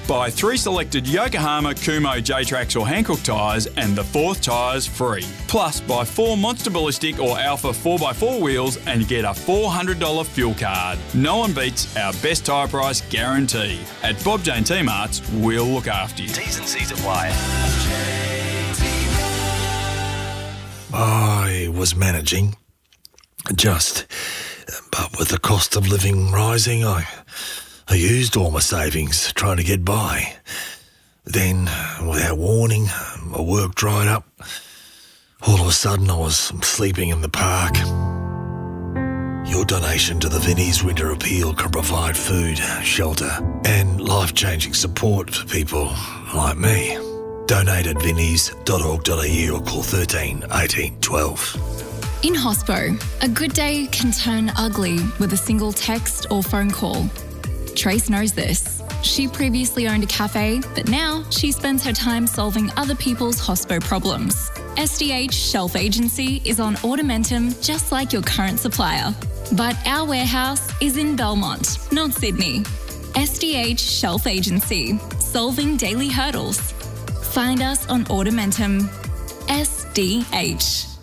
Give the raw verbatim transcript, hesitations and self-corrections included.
Buy three selected Yokohama, Kumo, J-Trax or Hankook tyres and the fourth tyre's free. Plus, buy four Monster Ballistic or Alpha four by four wheels and get a four hundred dollars fuel card. No one beats our best tyre price guarantee. At Bob Jane T-Marts, we'll look after you. T's and C's apply. I was managing, just, but with the cost of living rising, I, I used all my savings trying to get by. Then, without warning, my work dried up. All of a sudden, I was sleeping in the park. Your donation to the Vinnie's Winter Appeal can provide food, shelter, and life-changing support for people like me. Donate at vinnies dot org dot a u or call thirteen eighteen twelve. In hospo, a good day can turn ugly with a single text or phone call. Trace knows this. She previously owned a cafe, but now she spends her time solving other people's hospo problems. S D H Shelf Agency is on Automentum just like your current supplier. But our warehouse is in Belmont, not Sydney. S D H Shelf Agency, solving daily hurdles. Find us on Automentum. S D H.